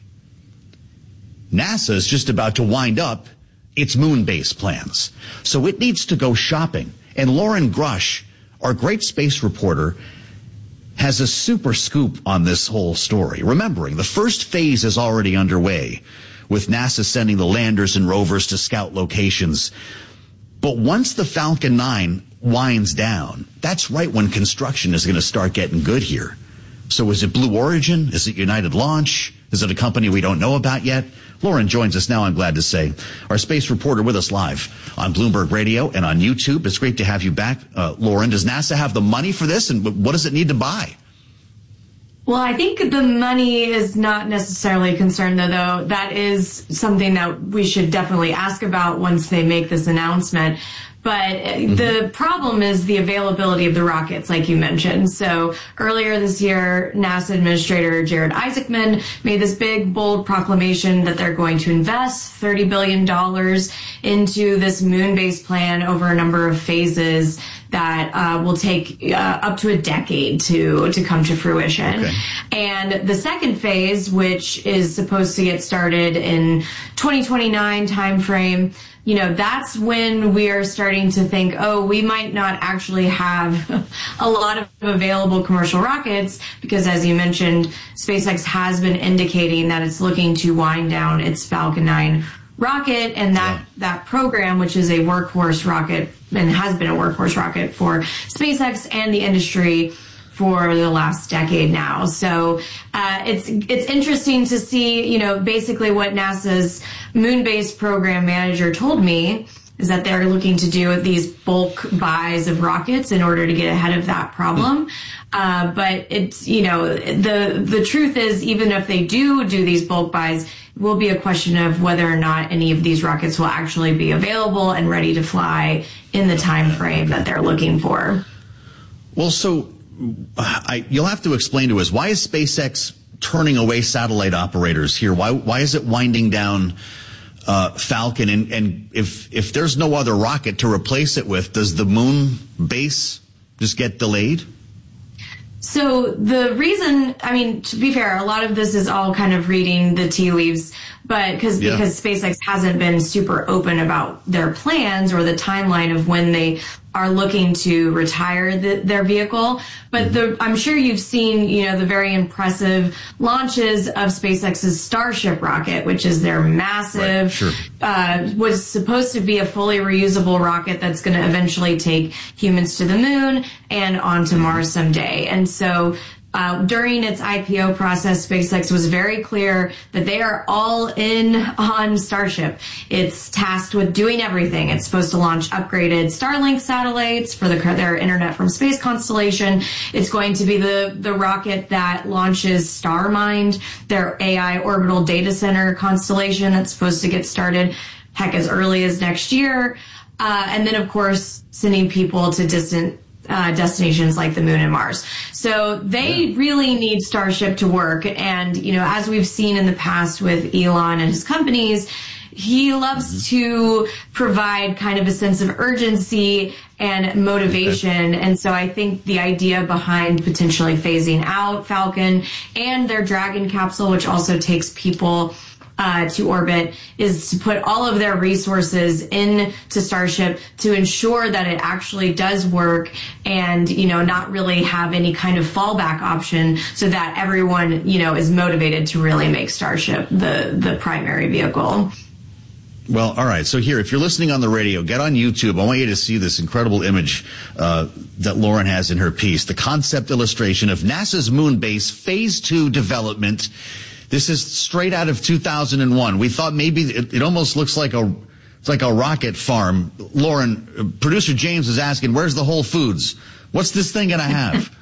NASA is just about to wind up its moon base plans. So it needs to go shopping. And Lauren Grush, our great space reporter, has a super scoop on this whole story. Remembering, the first phase is already underway, with NASA sending the landers and rovers to scout locations. But once the Falcon nine winds down, that's right when construction is going to start getting good here. So is it Blue Origin? Is it United Launch? Is it a company we don't know about yet? Lauren joins us now, I'm glad to say. Our space reporter with us live on Bloomberg Radio and on YouTube. It's great to have you back, uh, Lauren. Does NASA have the money for this, and what does it need to buy? Well, I think the money is not necessarily a concern, though, though. That is something that we should definitely ask about once they make this announcement. But mm-hmm. the problem is the availability of the rockets, like you mentioned. So earlier this year, NASA Administrator Jared Isaacman made this big, bold proclamation that they're going to invest thirty billion dollars into this moon-based plan over a number of phases that uh, will take uh, up to a decade to to come to fruition. Okay. And the second phase, which is supposed to get started in twenty twenty-nine timeframe, you know, that's when we are starting to think, oh, we might not actually have a lot of available commercial rockets, because as you mentioned, SpaceX has been indicating that it's looking to wind down its Falcon nine rocket, and that, yeah. that program, which is a workhorse rocket and has been a workhorse rocket for SpaceX and the industry for the last decade now. So uh, it's it's interesting to see, you know, basically what NASA's moon-based program manager told me is that they're looking to do these bulk buys of rockets in order to get ahead of that problem. Uh, but it's, you know, the the truth is, even if they do do these bulk buys, it will be a question of whether or not any of these rockets will actually be available and ready to fly in the time frame that they're looking for. Well, so I, you'll have to explain to us, why is SpaceX turning away satellite operators here? Why why is it winding down uh, Falcon? And, and if if there's no other rocket to replace it with, does the moon base just get delayed? So the reason, I mean, to be fair, a lot of this is all kind of reading the tea leaves, but because yeah. because SpaceX hasn't been super open about their plans or the timeline of when they are looking to retire the, their vehicle. But the, I'm sure you've seen, you know, the very impressive launches of SpaceX's Starship rocket, which is their massive, right, sure. uh, was supposed to be a fully reusable rocket that's going to eventually take humans to the moon and onto Mars someday. And so Uh, during its I P O process, SpaceX was very clear that they are all in on Starship. It's tasked with doing everything. It's supposed to launch upgraded Starlink satellites for the, their Internet from Space constellation. It's going to be the, the rocket that launches StarMind, their A I orbital data center constellation that's supposed to get started, heck, as early as next year. Uh, and then, of course, sending people to distant Uh, destinations like the moon and Mars. So they yeah. really need Starship to work. And, you know, as we've seen in the past with Elon and his companies, he loves mm-hmm. to provide kind of a sense of urgency and motivation. Okay. And so I think the idea behind potentially phasing out Falcon and their Dragon capsule, which also takes people Uh, to orbit, is to put all of their resources into Starship to ensure that it actually does work, and, you know, not really have any kind of fallback option, so that everyone, you know, is motivated to really make Starship the, the primary vehicle. Well, all right. So here, if you're listening on the radio, get on YouTube. I want you to see this incredible image uh, that Lauren has in her piece, the concept illustration of NASA's moon base phase two development. This is straight out of two thousand one. We thought maybe it, it almost looks like a it's like a rocket farm. Lauren, uh, producer James is asking, where's the Whole Foods? What's this thing going to have?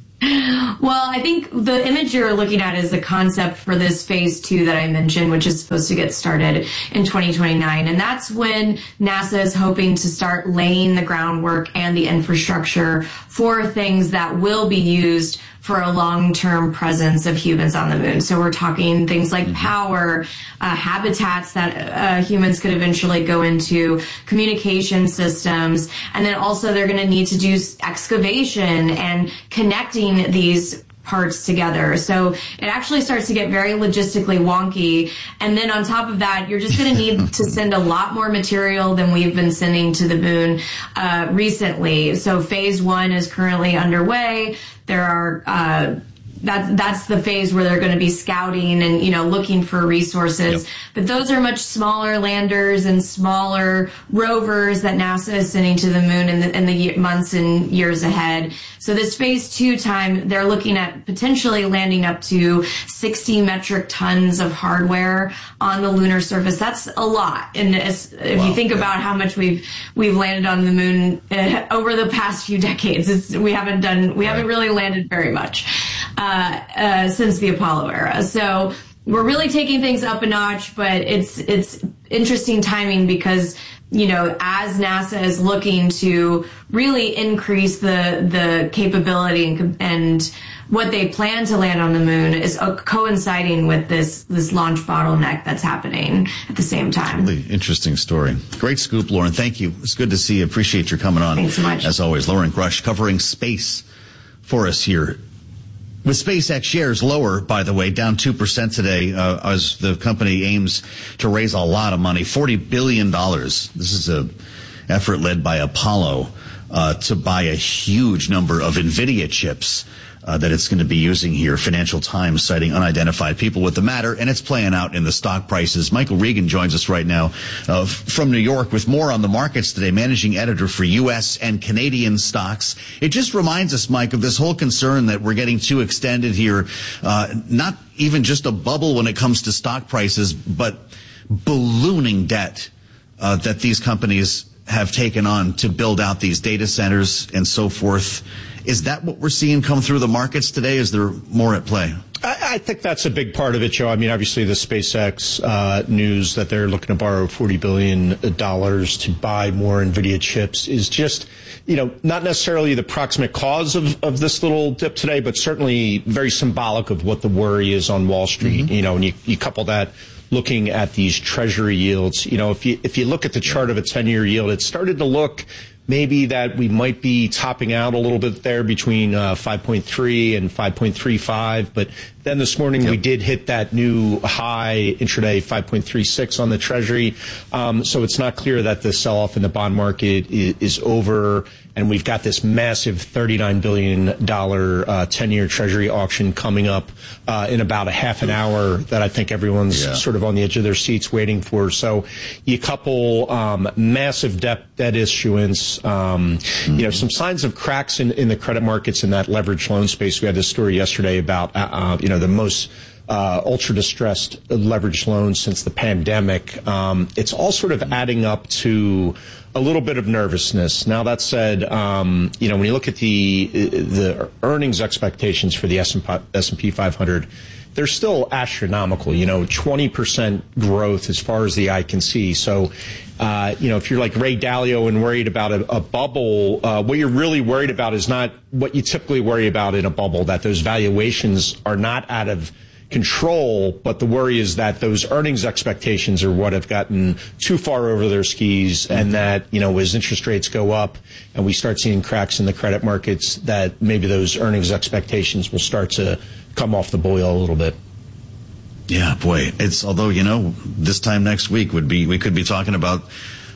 Well, I think the image you're looking at is the concept for this phase two that I mentioned, which is supposed to get started in twenty twenty-nine. And that's when NASA is hoping to start laying the groundwork and the infrastructure for things that will be used for a long-term presence of humans on the moon. So we're talking things like power, uh, habitats that uh, humans could eventually go into, communication systems, and then also they're going to need to do excavation and connecting these parts together. So it actually starts to get very logistically wonky. And then on top of that, you're just going to need to send a lot more material than we've been sending to the moon uh, recently. So phase one is currently underway. There are uh, that that's the phase where they're going to be scouting and, you know, looking for resources. Yep. But those are much smaller landers and smaller rovers that NASA is sending to the moon in the, in the months and years ahead. So this phase two time, they're looking at potentially landing up to sixty metric tons of hardware on the lunar surface. That's a lot. And as, if wow. you think about how much we've we've landed on the moon uh, over the past few decades, it's, we haven't done we right. haven't really landed very much uh, uh, since the Apollo era. So we're really taking things up a notch, but it's it's interesting timing because, you know, as NASA is looking to really increase the the capability and, and what they plan to land on the moon is uh, coinciding with this this launch bottleneck that's happening at the same time. Really interesting story. Great scoop, Lauren. Thank you. It's good to see you. Appreciate your coming on. Thanks so much. As always, Lauren Grush covering space for us here. With SpaceX shares lower, by the way, down two percent today, uh, as the company aims to raise a lot of money, forty billion dollars. This is a effort led by Apollo uh, to buy a huge number of NVIDIA chips uh, that it's going to be using here. Financial Times citing unidentified people with the matter, and it's playing out in the stock prices. Michael Regan joins us right now uh, from New York with more on the markets today, managing editor for U S and Canadian stocks. It just reminds us, Mike, of this whole concern that we're getting too extended here, uh, not even just a bubble when it comes to stock prices, but ballooning debt uh, that these companies have taken on to build out these data centers and so forth. Is that what we're seeing come through the markets today? Is there more at play? I, I think that's a big part of it, Joe. I mean, obviously the SpaceX uh, news that they're looking to borrow forty billion dollars to buy more NVIDIA chips is just, you know, not necessarily the proximate cause of, of this little dip today, but certainly very symbolic of what the worry is on Wall Street. Mm-hmm. You know, and you, you couple that looking at these treasury yields. You know, if you if you look at the chart of a ten-year yield, it started to look maybe that we might be topping out a little bit there between uh, five point three and five point three five. But then this morning yep. we did hit that new high intraday five point three six on the Treasury. Um, so it's not clear that the sell-off in the bond market is, is over. And we've got this massive thirty-nine billion dollars uh, ten-year Treasury auction coming up uh, in about a half an hour that I think everyone's yeah. sort of on the edge of their seats waiting for. So you couple um, massive debt, debt issuance, um, mm-hmm. you know, some signs of cracks in, in the credit markets in that leveraged loan space. We had this story yesterday about, uh, you know, the most Uh, ultra distressed leveraged loans since the pandemic. Um, it's all sort of adding up to a little bit of nervousness. Now that said, um, you know, when you look at the the earnings expectations for the S and P five hundred, they're still astronomical. You know, twenty percent growth as far as the eye can see. So, uh, you know, if you're like Ray Dalio and worried about a, a bubble, uh, what you're really worried about is not what you typically worry about in a bubble, that those valuations are not out of control, but the worry is that those earnings expectations are what have gotten too far over their skis, mm-hmm. and that, you know, as interest rates go up and we start seeing cracks in the credit markets, that maybe those earnings expectations will start to come off the boil a little bit. Yeah, boy, it's, although, you know, this time next week would be, we could be talking about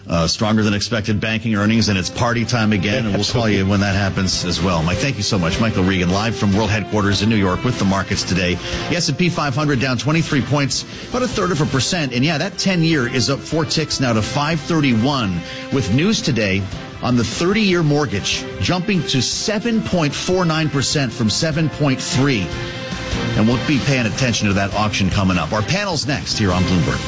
uh, stronger than expected banking earnings, and it's party time again, and we'll call you when that happens as well. Mike, thank you so much. Michael Regan, live from World Headquarters in New York with the markets today. The S and P five hundred down twenty-three points, about a third of a percent, and yeah, that ten-year is up four ticks now to five thirty-one, with news today on the thirty-year mortgage jumping to seven point four nine percent from seven point three. And we'll be paying attention to that auction coming up. Our panel's next here on Bloomberg.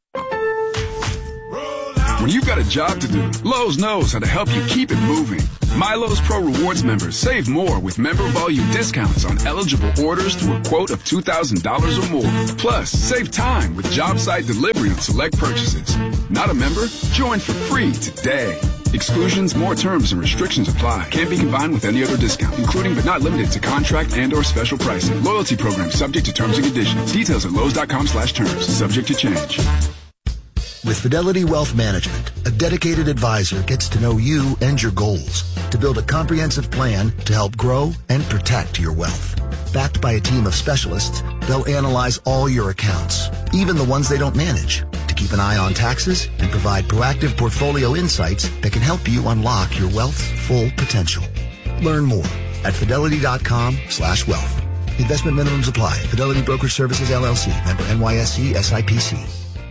When you've got a job to do, Lowe's knows how to help you keep it moving. My Lowe's Pro Rewards members save more with member volume discounts on eligible orders through a quote of two thousand dollars or more. Plus, save time with job site delivery on select purchases. Not a member? Join for free today. Exclusions, more terms and restrictions apply. Can't be combined with any other discount, including but not limited to contract and or special pricing. Loyalty program subject to terms and conditions. Details at Lowe's.com slash terms. Subject to change. With Fidelity Wealth Management, a dedicated advisor gets to know you and your goals to build a comprehensive plan to help grow and protect your wealth. Backed by a team of specialists, they'll analyze all your accounts, even the ones they don't manage, to keep an eye on taxes and provide proactive portfolio insights that can help you unlock your wealth's full potential. Learn more at fidelity.com slash wealth. Investment minimums apply. Fidelity Brokerage Services, L L C. Member N Y S E S I P C.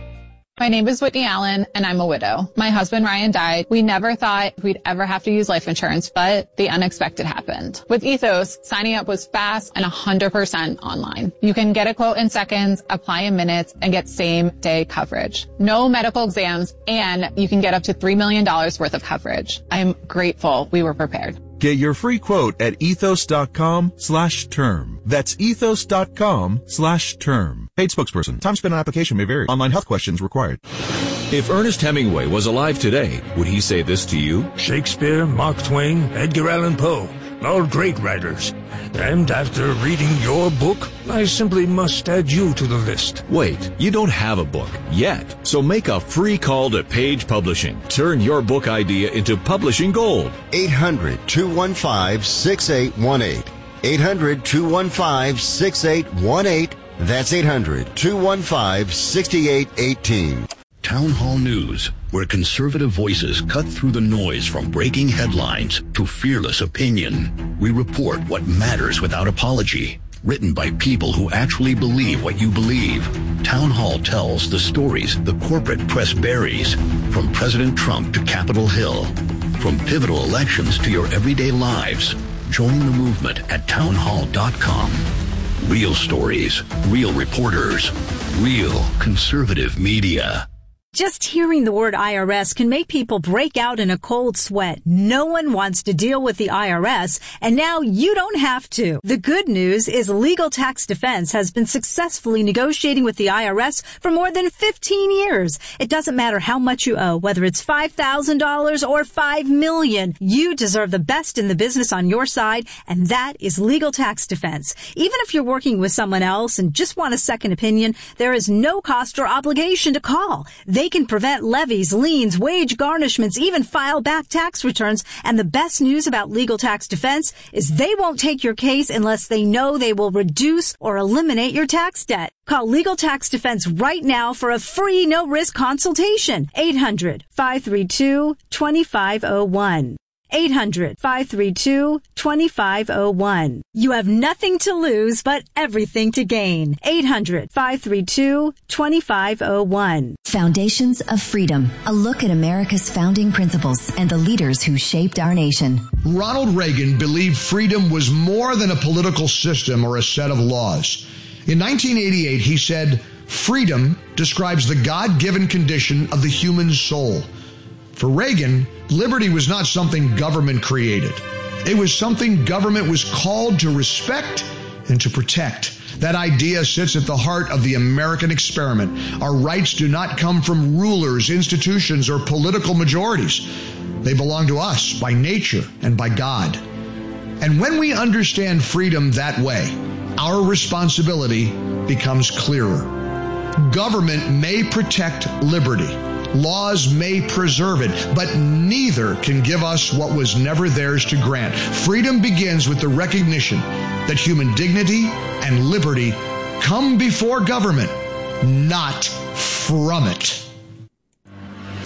My name is Whitney Allen, and I'm a widow. My husband, Ryan, died. We never thought we'd ever have to use life insurance, but the unexpected happened. With Ethos, signing up was fast and one hundred percent online. You can get a quote in seconds, apply in minutes, and get same-day coverage. No medical exams, and you can get up to three million dollars worth of coverage. I'm grateful we were prepared. Get your free quote at ethos.com slash term. That's ethos.com slash term. Paid spokesperson. Time spent on application may vary. Online health questions required. If Ernest Hemingway was alive today, would he say this to you? Shakespeare, Mark Twain, Edgar Allan Poe, all great writers. And after reading your book, I simply must add you to the list. Wait, you don't have a book yet. So make a free call to Page Publishing. Turn your book idea into publishing gold. eight hundred, two one five, six eight one eight. eight hundred, two one five, six eight one eight. That's eight hundred, two one five, six eight one eight. Town Hall News, where conservative voices cut through the noise from breaking headlines to fearless opinion. We report what matters without apology. Written by people who actually believe what you believe. Town Hall tells the stories the corporate press buries, from President Trump to Capitol Hill. From pivotal elections to your everyday lives. Join the movement at town hall dot com. Real stories, real reporters, real conservative media. Just hearing the word I R S can make people break out in a cold sweat. No one wants to deal with the I R S, and now you don't have to. The good news is Legal Tax Defense has been successfully negotiating with the I R S for more than fifteen years. It doesn't matter how much you owe, whether it's five thousand dollars or five million dollars. You deserve the best in the business on your side, and that is Legal Tax Defense. Even if you're working with someone else and just want a second opinion, there is no cost or obligation to call. They They can prevent levies, liens, wage garnishments, even file back tax returns. And the best news about Legal Tax Defense is they won't take your case unless they know they will reduce or eliminate your tax debt. Call Legal Tax Defense right now for a free no-risk consultation. eight hundred, five three two, two five zero one. eight hundred, five three two, two five zero one. You have nothing to lose but everything to gain. eight hundred, five three two, two five zero one. Foundations of Freedom, a look at America's founding principles and the leaders who shaped our nation. Ronald Reagan believed freedom was more than a political system or a set of laws. In nineteen eighty-eight, he said, "Freedom describes the God-given condition of the human soul." For Reagan, liberty was not something government created. It was something government was called to respect and to protect. That idea sits at the heart of the American experiment. Our rights do not come from rulers, institutions, or political majorities. They belong to us by nature and by God. And when we understand freedom that way, our responsibility becomes clearer. Government may protect liberty. Laws may preserve it, but neither can give us what was never theirs to grant. Freedom begins with the recognition that human dignity and liberty come before government, not from it.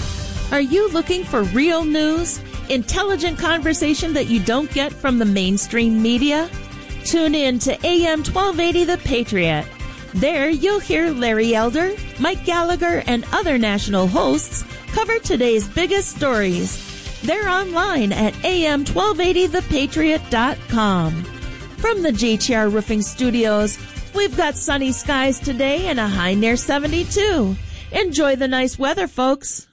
Are you looking for real news? Intelligent conversation that you don't get from the mainstream media? Tune in to A M twelve eighty The Patriot. There you'll hear Larry Elder, Mike Gallagher, and other national hosts cover today's biggest stories. They're online at A M twelve eighty the patriot dot com. From the J T R Roofing Studios, we've got sunny skies today and a high near seventy-two. Enjoy the nice weather, folks.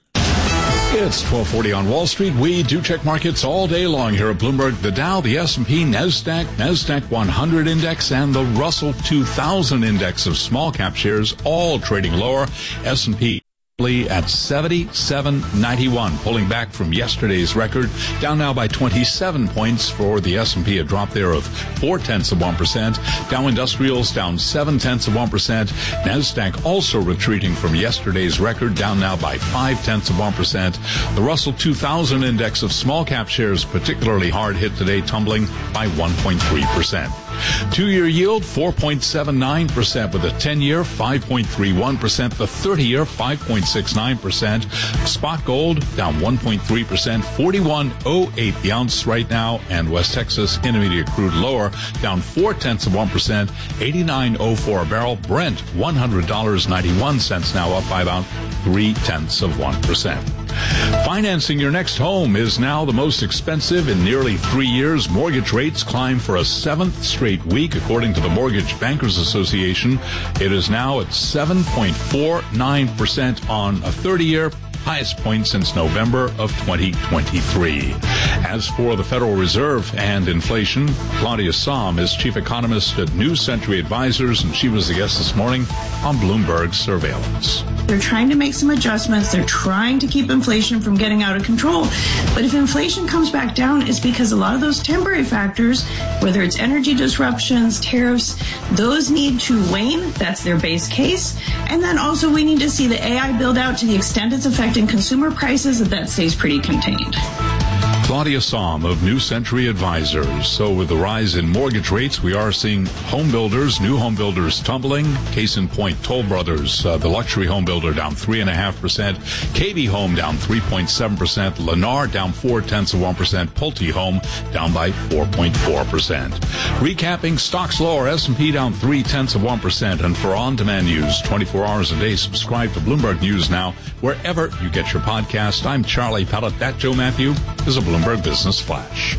It's twelve forty on Wall Street. We do check markets all day long here at Bloomberg. The Dow, the S and P, NASDAQ, NASDAQ one hundred index, and the Russell two thousand index of small cap shares all trading lower. S and P at seventy-seven ninety-one, pulling back from yesterday's record, down now by twenty-seven points for the S and P, a drop there of four tenths of one percent. Dow Industrials down seven tenths of one percent. NASDAQ also retreating from yesterday's record, down now by five tenths of one percent. The Russell two thousand index of small cap shares particularly hard hit today, tumbling by one point three percent. Two-year yield, four point seven nine percent, with a ten-year, five point three one percent, the thirty-year, five point six nine percent. Spot gold down one point three percent, forty-one oh eight the ounce right now, and West Texas Intermediate crude lower, down four tenths of one percent, eighty-nine oh four a barrel. Brent, one hundred dollars and ninety-one cents now, up by about three tenths of one percent. Financing your next home is now the most expensive in nearly three years. Mortgage rates climb for a seventh straight week, according to the Mortgage Bankers Association. It is now at seven point four nine percent on a thirty-year, highest point since November of twenty twenty-three. As for the Federal Reserve and inflation, Claudia Sahm is chief economist at New Century Advisors, and she was the guest this morning on Bloomberg Surveillance. They're trying to make some adjustments. They're trying to keep inflation from getting out of control. But if inflation comes back down, it's because a lot of those temporary factors, whether it's energy disruptions, tariffs, those need to wane. That's their base case. And then also we need to see the A I build out to the extent it's affecting consumer prices, that that stays pretty contained. Claudia Sahm of New Century Advisors. So with the rise in mortgage rates, we are seeing home builders, new home builders tumbling. Case in point, Toll Brothers, uh, the luxury home builder, down three point five percent. K B Home down three point seven percent. Lennar down four tenths of one percent. Pulte Home down by four point four percent. Recapping, stocks lower, S and P down three tenths of one percent. And for on-demand news, twenty-four hours a day, subscribe to Bloomberg News Now, wherever you get your podcast. I'm Charlie Pellet. That Joe Matthew is a Bloomberg Business Flash.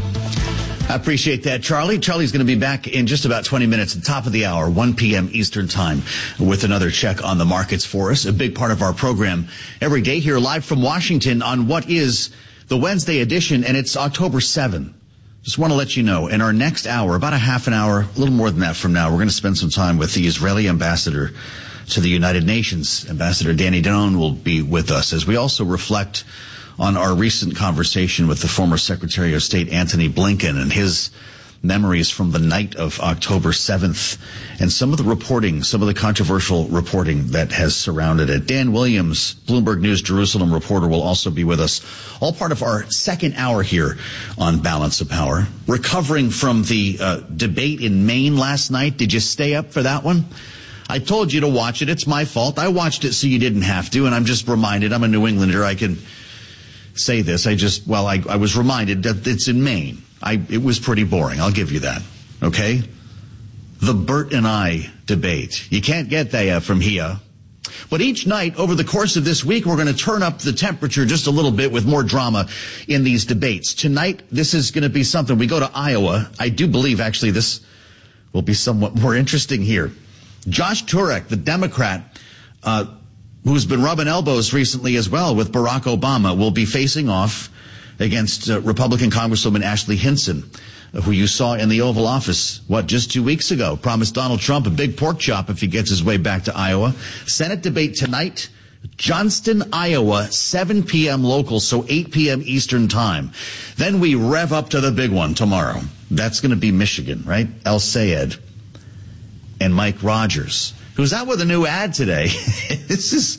I appreciate that, Charlie. Charlie's going to be back in just about twenty minutes at the top of the hour, one p.m. Eastern Time, with another check on the markets for us. A big part of our program every day here live from Washington on what is the Wednesday edition, and it's October seventh. Just want to let you know, in our next hour, about a half an hour, a little more than that from now, we're going to spend some time with the Israeli ambassador to the United Nations. Ambassador Danny Danon will be with us as we also reflect on our recent conversation with the former Secretary of State Antony Blinken and his memories from the night of October seventh and some of the reporting, some of the controversial reporting that has surrounded it. Dan Williams, Bloomberg News Jerusalem reporter, will also be with us. All part of our second hour here on Balance of Power. Recovering from the uh, debate in Maine last night. Did you stay up for that one? I told you to watch it. It's my fault. I watched it so you didn't have to, and I'm just reminded. I'm a New Englander. I can say this. I just, well, I, I was reminded that it's in Maine. I, it was pretty boring. I'll give you that. Okay? The Bert and I debate. You can't get that from here. But each night over the course of this week, we're going to turn up the temperature just a little bit with more drama in these debates. Tonight, this is going to be something. We go to Iowa. I do believe, actually, this will be somewhat more interesting here. Josh Turek, the Democrat, uh, who's been rubbing elbows recently as well with Barack Obama, will be facing off against uh, Republican Congresswoman Ashley Hinson, who you saw in the Oval Office, what, just two weeks ago, promised Donald Trump a big pork chop if he gets his way back to Iowa. Senate debate tonight, Johnston, Iowa, seven p.m. local, so eight p.m. Eastern time. Then we rev up to the big one tomorrow. That's going to be Michigan, right? El Sayed and Mike Rogers, who's out with a new ad today. This is,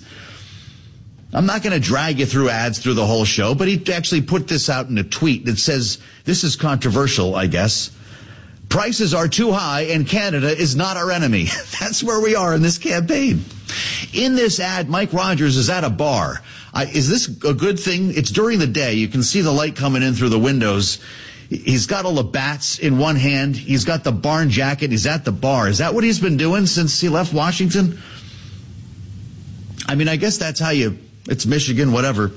I'm not going to drag you through ads through the whole show, but he actually put this out in a tweet that says, this is controversial, I guess. Prices are too high and Canada is not our enemy. That's where we are in this campaign. In this ad, Mike Rogers is at a bar. I, is this a good thing? It's during the day. You can see the light coming in through the windows. He's got all the bats in one hand. He's got the barn jacket. He's at the bar. Is that what he's been doing since he left Washington? I mean, I guess that's how you, it's Michigan, whatever.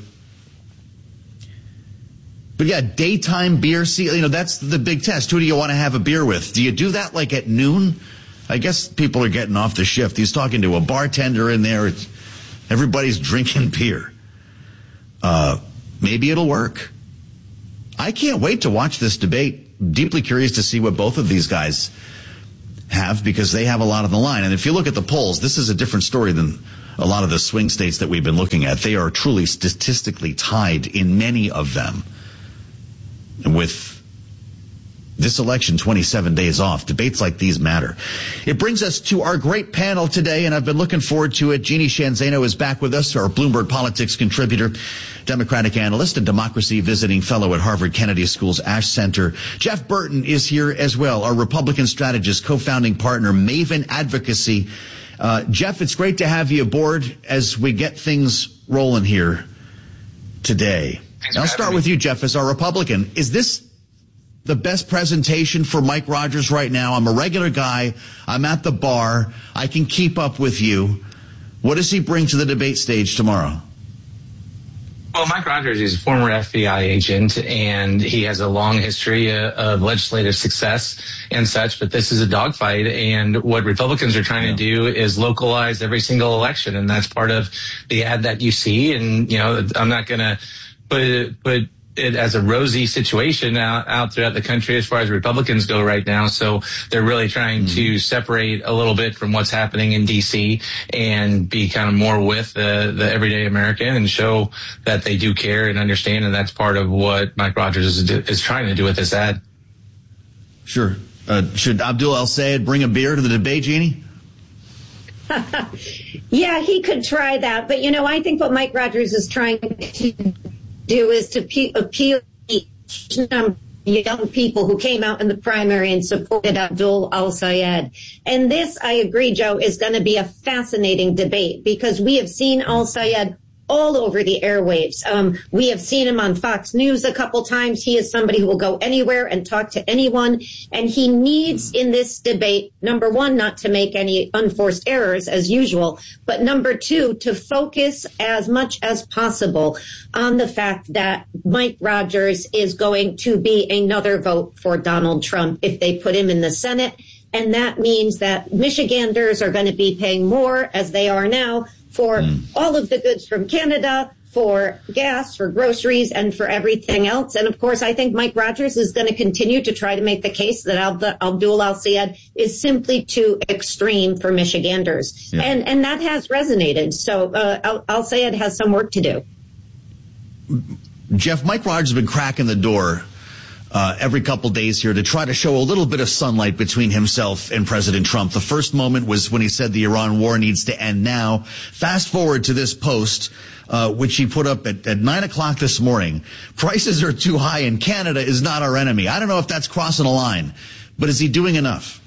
But yeah, daytime beer, see, you know, that's the big test. Who do you want to have a beer with? Do you do that like at noon? I guess people are getting off the shift. He's talking to a bartender in there. It's, everybody's drinking beer. Uh, maybe it'll work. I can't wait to watch this debate. Deeply curious to see what both of these guys have, because they have a lot on the line. And if you look at the polls, this is a different story than a lot of the swing states that we've been looking at. They are truly statistically tied in many of them. And with this election twenty-seven days off, debates like these matter. It brings us to our great panel today, and I've been looking forward to it. Jeannie Sheehan Zaino is back with us, our Bloomberg Politics contributor, Democratic analyst, and democracy visiting fellow at Harvard Kennedy School's Ash Center. Jeff Burton is here as well, our Republican strategist, co-founding partner, Maven Advocacy. Uh, Jeff, it's great to have you aboard as we get things rolling here today. I'll start with you, Jeff, as our Republican. Is this the best presentation for Mike Rogers right now? I'm a regular guy. I'm at the bar. I can keep up with you. What does he bring to the debate stage tomorrow? Well, Mike Rogers is a former F B I agent, and he has a long history uh, of legislative success and such, but this is a dogfight, and what Republicans are trying yeah. to do is localize every single election, and that's part of the ad that you see. And, you know, I'm not going to put it, put it as a rosy situation out, out throughout the country as far as Republicans go right now. So they're really trying mm-hmm. to separate a little bit from what's happening in D C and be kind of more with the, the everyday American and show that they do care and understand. And that's part of what Mike Rogers is, is trying to do with this ad. Sure. Uh, should Abdul El-Sayed bring a beer to the debate, Jeannie? Yeah, he could try that. But, you know, I think what Mike Rogers is trying to do is to pe- appeal to the young people who came out in the primary and supported Abdul El-Sayed. And this, I agree, Joe, is going to be a fascinating debate, because we have seen El-Sayed all over the airwaves. Um, we have seen him on Fox News a couple times. He is somebody who will go anywhere and talk to anyone. And he needs in this debate, number one, not to make any unforced errors as usual, but number two, to focus as much as possible on the fact that Mike Rogers is going to be another vote for Donald Trump if they put him in the Senate. And that means that Michiganders are going to be paying more, as they are now, for mm. all of the goods from Canada, for gas, for groceries, and for everything else. And of course, I think Mike Rogers is going to continue to try to make the case that Abdul El-Sayed is simply too extreme for Michiganders. Yeah. And and that has resonated. So uh, El-Sayed has some work to do. Jeff, Mike Rogers has been cracking the door Uh, every couple days here to try to show a little bit of sunlight between himself and President Trump. The first moment was when he said the Iran war needs to end now. Fast forward to this post, uh, which he put up at, at nine o'clock this morning. Prices are too high and Canada is not our enemy. I don't know if that's crossing a line, but is he doing enough?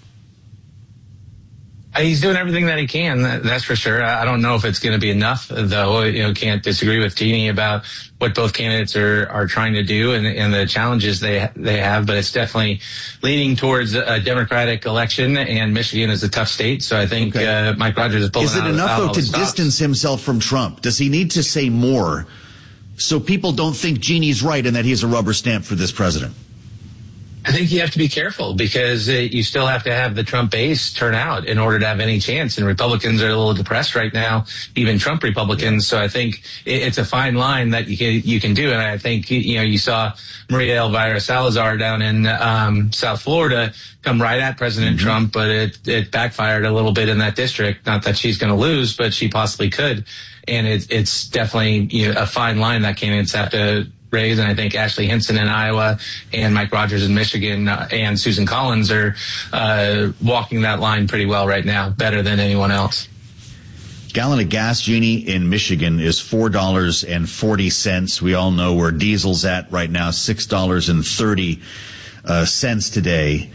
He's doing everything that he can, that's for sure. I don't know if it's going to be enough, though. You know, can't disagree with Jeannie about what both candidates are, are trying to do and, and the challenges they they have. But it's definitely leaning towards a Democratic election, and Michigan is a tough state. So I think okay. uh, Mike Rogers is pulling out. Is it out, enough, out though, to distance himself from Trump? Does he need to say more so people don't think Jeannie's right and that he's a rubber stamp for this president? I think you have to be careful, because uh, you still have to have the Trump base turn out in order to have any chance. And Republicans are a little depressed right now, even Trump Republicans. So I think it, it's a fine line that you can, you can do. And I think, you know, you saw Maria Elvira Salazar down in um, South Florida come right at President mm-hmm. Trump, but it, it backfired a little bit in that district. Not that she's going to lose, but she possibly could. And it, it's definitely, you know, a fine line that candidates have to raise. And I think Ashley Hinson in Iowa and Mike Rogers in Michigan uh, and Susan Collins are uh, walking that line pretty well right now, better than anyone else. Gallon of gas, Jeannie, in Michigan is four dollars and forty cents. We all know where diesel's at right now, six dollars and thirty cents today.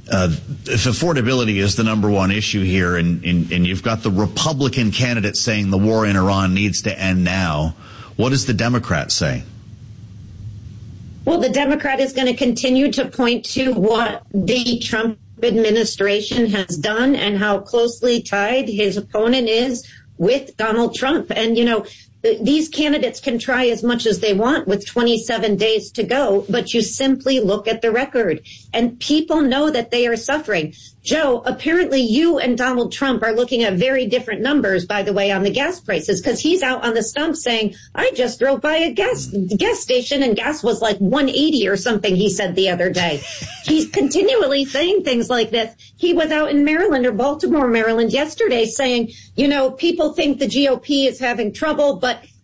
uh, if affordability is the number one issue here, and, and, and you've got the Republican candidate saying the war in Iran needs to end now, what does the Democrat say? Well, the Democrat is going to continue to point to what the Trump administration has done and how closely tied his opponent is with Donald Trump. And, you know, these candidates can try as much as they want with twenty-seven days to go, but you simply look at the record and people know that they are suffering. Joe, apparently you and Donald Trump are looking at very different numbers, by the way, on the gas prices, because he's out on the stump saying, I just drove by a gas gas station and gas was like one eighty or something, he said the other day. He's continually saying things like this. He was out in Maryland or Baltimore, Maryland yesterday saying, you know, people think the G O P is having trouble, but